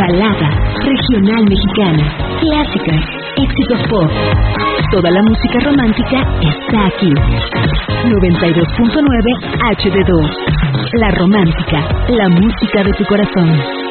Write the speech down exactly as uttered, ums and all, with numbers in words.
balada, regional mexicana, clásicas, éxitos pop. Toda la música romántica está aquí. noventa y dos punto nueve H D dos. La Romántica, la música de tu corazón.